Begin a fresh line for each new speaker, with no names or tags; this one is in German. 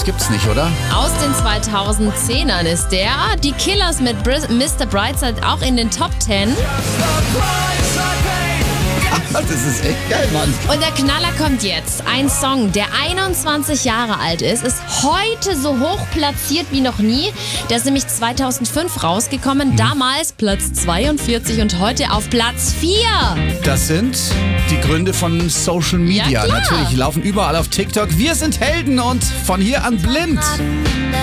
gibt's nicht, oder?
Aus den 2010ern ist der. Die Killers mit Mr. Brightside auch in den Top 10.
Das ist echt geil, Mann.
Und der Knaller kommt jetzt. Ein Song, der 21 Jahre alt ist heute so hoch platziert wie noch nie. Der ist nämlich 2005 rausgekommen. Damals Platz 42 und heute auf Platz 4.
Das sind die Gründe von Social Media.
Ja, klar.
Natürlich laufen überall auf TikTok. Wir sind Helden und von hier an blind.